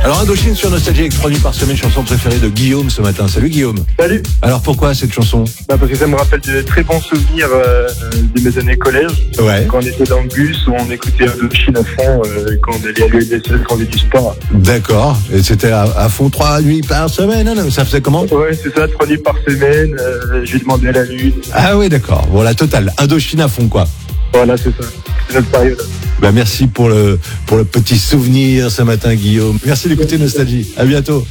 Alors Indochine sur Nostalgie avec 3 nuits par semaine, chanson préférée de Guillaume ce matin. Salut Guillaume. Salut. Alors pourquoi cette chanson? Parce que ça me rappelle de très bons souvenirs de mes années collège. Ouais. Quand on était dans le bus, où on écoutait Indochine à fond, quand on allait à l'USS, quand on faisait du sport. D'accord. Et c'était à fond 3 nuits par semaine, hein, ça faisait comment? Ouais, c'est ça, 3 nuits par semaine, j'ai demandé à la lune. Ah oui, d'accord. Bon, la totale. Indochine à fond, quoi. Voilà, c'est ça. C'est notre période. Merci pour le petit souvenir ce matin, Guillaume. Merci d'écouter Nostalgie. À bientôt.